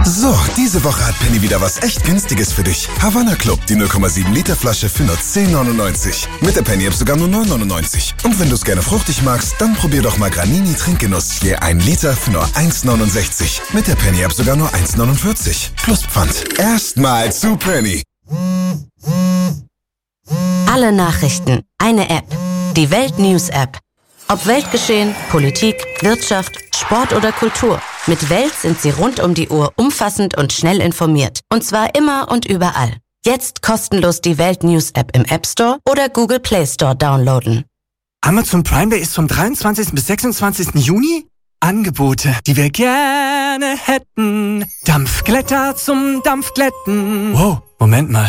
So, diese Woche hat Penny wieder was echt Günstiges für dich. Havanna Club, die 0,7 Liter Flasche für nur 10,99. Mit der Penny-App sogar nur 9,99. Und wenn du es gerne fruchtig magst, dann probier doch mal Granini Trinkgenuss. Je 1 Liter für nur 1,69. Mit der Penny-App sogar nur 1,49. Plus Pfand. Erstmal zu Penny. Alle Nachrichten, eine App. Die Welt News App. Ob Weltgeschehen, Politik, Wirtschaft, Sport oder Kultur. Mit Welt sind Sie rund um die Uhr umfassend und schnell informiert. Und zwar immer und überall. Jetzt kostenlos die Welt News App im App Store oder Google Play Store downloaden. Amazon Prime Day ist vom 23. bis 26. Juni? Angebote, die wir gerne hätten. Dampfglätter zum Dampfglätten. Wow, Moment mal.